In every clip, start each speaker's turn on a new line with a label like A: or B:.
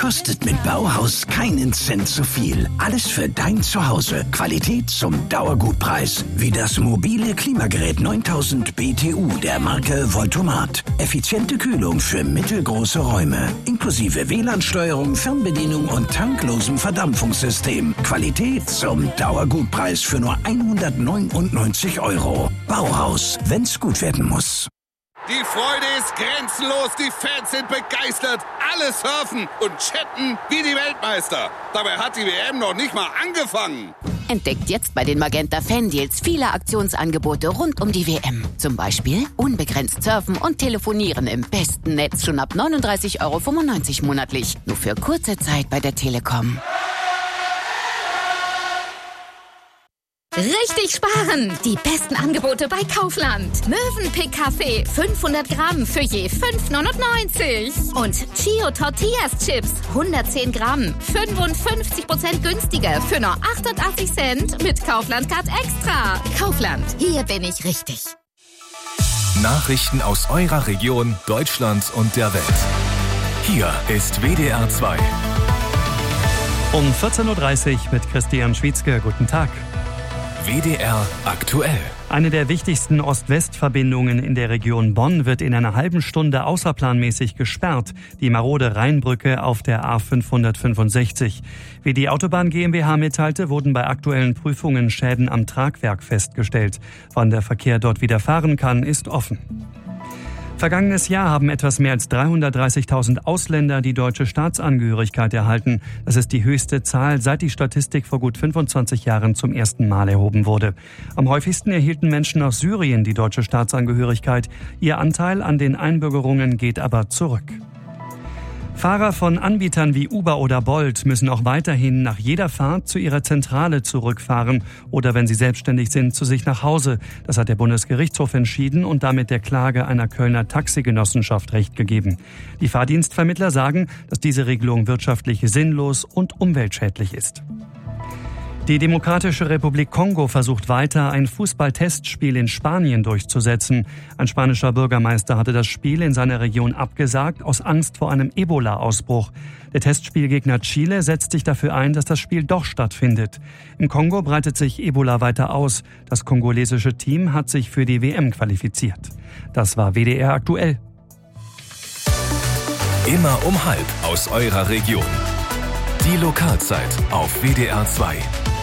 A: Kostet mit Bauhaus keinen Cent zu viel. Alles für dein Zuhause. Qualität zum Dauergutpreis. Wie das mobile Klimagerät 9000 BTU der Marke Voltomat. Effiziente Kühlung für mittelgroße Räume. Inklusive WLAN-Steuerung, Fernbedienung und tanklosem Verdampfungssystem. Qualität zum Dauergutpreis für nur 199 €. Bauhaus, wenn's gut werden muss.
B: Die Freude ist grenzenlos, die Fans sind begeistert, alle surfen und chatten wie die Weltmeister. Dabei hat die WM noch nicht mal angefangen.
C: Entdeckt jetzt bei den Magenta Fan-Deals viele Aktionsangebote rund um die WM. Zum Beispiel unbegrenzt surfen und telefonieren im besten Netz schon ab 39,95 € monatlich. Nur für kurze Zeit bei der Telekom.
D: Richtig sparen! Die besten Angebote bei Kaufland. Mövenpick Kaffee 500 Gramm für je 5,99 €. Und Chio Tortillas Chips 110 Gramm 55% günstiger für nur 88 Cent mit Kaufland Card Extra. Kaufland, hier bin ich richtig.
E: Nachrichten aus eurer Region, Deutschland und der Welt. Hier ist WDR 2.
F: Um 14:30 Uhr mit Christian Schwietzke. Guten Tag.
E: WDR aktuell.
F: Eine der wichtigsten Ost-West-Verbindungen in der Region Bonn wird in einer halben Stunde außerplanmäßig gesperrt. Die marode Rheinbrücke auf der A565. Wie die Autobahn GmbH mitteilte, wurden bei aktuellen Prüfungen Schäden am Tragwerk festgestellt. Wann der Verkehr dort wieder fahren kann, ist offen. Vergangenes Jahr haben etwas mehr als 330.000 Ausländer die deutsche Staatsangehörigkeit erhalten. Das ist die höchste Zahl, seit die Statistik vor gut 25 Jahren zum ersten Mal erhoben wurde. Am häufigsten erhielten Menschen aus Syrien die deutsche Staatsangehörigkeit. Ihr Anteil an den Einbürgerungen geht aber zurück. Fahrer von Anbietern wie Uber oder Bolt müssen auch weiterhin nach jeder Fahrt zu ihrer Zentrale zurückfahren oder, wenn sie selbstständig sind, zu sich nach Hause. Das hat der Bundesgerichtshof entschieden und damit der Klage einer Kölner Taxigenossenschaft Recht gegeben. Die Fahrdienstvermittler sagen, dass diese Regelung wirtschaftlich sinnlos und umweltschädlich ist. Die Demokratische Republik Kongo versucht weiter, ein Fußballtestspiel in Spanien durchzusetzen. Ein spanischer Bürgermeister hatte das Spiel in seiner Region abgesagt, aus Angst vor einem Ebola-Ausbruch. Der Testspielgegner Chile setzt sich dafür ein, dass das Spiel doch stattfindet. Im Kongo breitet sich Ebola weiter aus. Das kongolesische Team hat sich für die WM qualifiziert. Das war WDR aktuell.
E: Immer um 12:30 aus eurer Region. Die Lokalzeit auf WDR 2.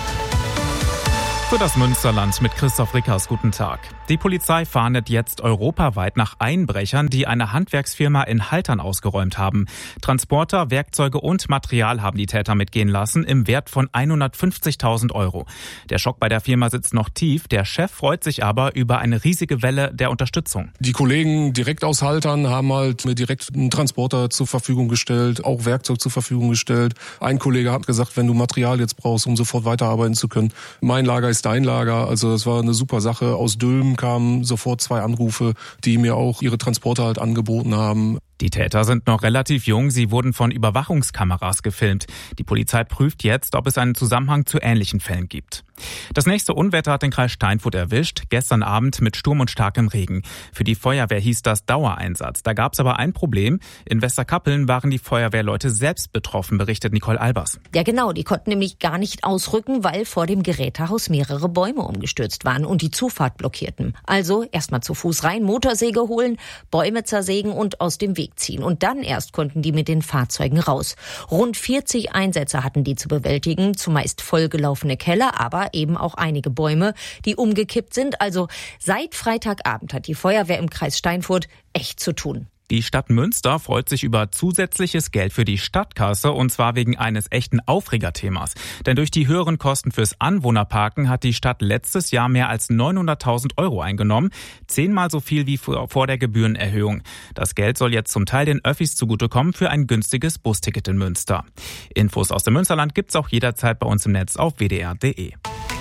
G: Für das Münsterland mit Christoph Rickers, guten Tag. Die Polizei fahndet jetzt europaweit nach Einbrechern, die eine Handwerksfirma in Haltern ausgeräumt haben. Transporter, Werkzeuge und Material haben die Täter mitgehen lassen im Wert von 150.000 €. Der Schock bei der Firma sitzt noch tief. Der Chef freut sich aber über eine riesige Welle der Unterstützung.
H: Die Kollegen direkt aus Haltern haben halt mir direkt einen Transporter zur Verfügung gestellt, auch Werkzeug zur Verfügung gestellt. Ein Kollege hat gesagt, wenn du Material jetzt brauchst, um sofort weiterarbeiten zu können, mein Lager ist dein Lager. Also es war eine super Sache. Aus Dülmen kamen sofort 2 Anrufe, die mir auch ihre Transporter halt angeboten haben.
G: Die Täter sind noch relativ jung, sie wurden von Überwachungskameras gefilmt. Die Polizei prüft jetzt, ob es einen Zusammenhang zu ähnlichen Fällen gibt. Das nächste Unwetter hat den Kreis Steinfurt erwischt, gestern Abend mit Sturm und starkem Regen. Für die Feuerwehr hieß das Dauereinsatz. Da gab es aber ein Problem. In Westerkappeln waren die Feuerwehrleute selbst betroffen, berichtet Nicole Albers.
I: Ja genau, die konnten nämlich gar nicht ausrücken, weil vor dem Gerätehaus mehrere Bäume umgestürzt waren und die Zufahrt blockierten. Also erstmal zu Fuß rein, Motorsäge holen, Bäume zersägen und aus dem Weg ziehen. Und dann erst konnten die mit den Fahrzeugen raus. Rund 40 Einsätze hatten die zu bewältigen, zumeist vollgelaufene Keller, aber eben auch einige Bäume, die umgekippt sind. Also seit Freitagabend hat die Feuerwehr im Kreis Steinfurt echt zu tun.
G: Die Stadt Münster freut sich über zusätzliches Geld für die Stadtkasse, und zwar wegen eines echten Aufregerthemas. Denn durch die höheren Kosten fürs Anwohnerparken hat die Stadt letztes Jahr mehr als 900.000 € eingenommen. 10-mal so viel wie vor der Gebührenerhöhung. Das Geld soll jetzt zum Teil den Öffis zugutekommen für ein günstiges Busticket in Münster. Infos aus dem Münsterland gibt's auch jederzeit bei uns im Netz auf wdr.de.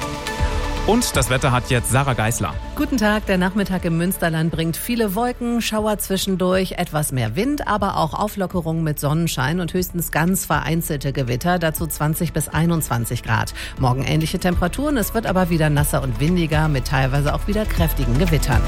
G: Und das Wetter hat jetzt Sarah Geisler.
J: Guten Tag, der Nachmittag im Münsterland bringt viele Wolken, Schauer zwischendurch, etwas mehr Wind, aber auch Auflockerungen mit Sonnenschein und höchstens ganz vereinzelte Gewitter, dazu 20 bis 21 Grad. Morgen ähnliche Temperaturen, es wird aber wieder nasser und windiger mit teilweise auch wieder kräftigen Gewittern.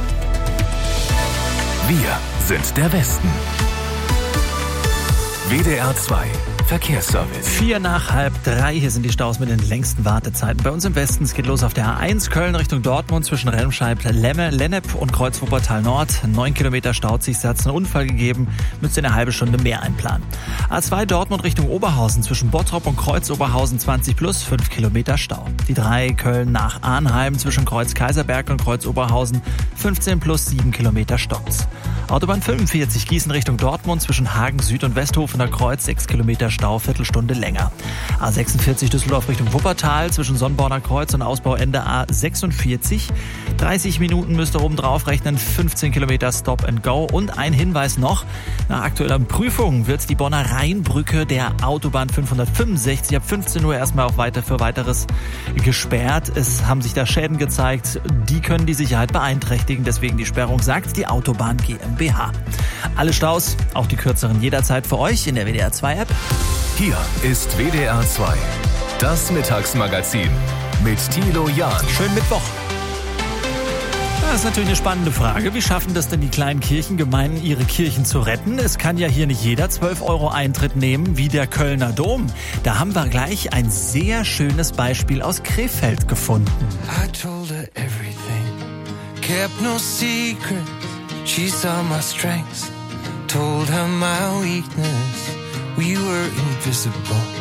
E: Wir sind der Westen. WDR 2 Verkehrsservice.
K: 2:04. Hier sind die Staus mit den längsten Wartezeiten. Bei uns im Westen, es geht los auf der A1 Köln Richtung Dortmund zwischen Remscheid, Lennep und Kreuz Wuppertal Nord. 9 Kilometer staut sich, es hat einen Unfall gegeben. Müsst ihr eine halbe Stunde mehr einplanen. A2 Dortmund Richtung Oberhausen zwischen Bottrop und Kreuz Oberhausen 20 plus 5 Kilometer Stau. Die 3 Köln nach Arnheim zwischen Kreuz Kaiserberg und Kreuz Oberhausen 15 plus 7 Kilometer Staus. Autobahn 45 Gießen Richtung Dortmund zwischen Hagen Süd und Westhofener Kreuz 6 Kilometer Stau, Viertelstunde länger. A46 Düsseldorf Richtung Wuppertal zwischen Sonnborner Kreuz und Ausbauende A46. 30 Minuten müsst ihr oben drauf rechnen, 15 Kilometer Stop and Go. Und ein Hinweis noch, nach aktueller Prüfung wird die Bonner Rheinbrücke der Autobahn 565 ab 15 Uhr erstmal auch für weiteres gesperrt. Es haben sich da Schäden gezeigt, die können die Sicherheit beeinträchtigen, deswegen die Sperrung, sagt die Autobahn GmbH. Alle Staus, auch die kürzeren, jederzeit für euch in der WDR 2 App.
E: Hier ist WDR 2, das Mittagsmagazin mit Thilo Jahn.
K: Schönen Mittwoch. Das ist natürlich eine spannende Frage. Wie schaffen das denn die kleinen Kirchengemeinden, ihre Kirchen zu retten? Es kann ja hier nicht jeder 12 € Eintritt nehmen, wie der Kölner Dom. Da haben wir gleich ein sehr schönes Beispiel aus Krefeld gefunden.
L: I told her everything, kept no secret. She saw my strengths, told her my weakness. We were invisible.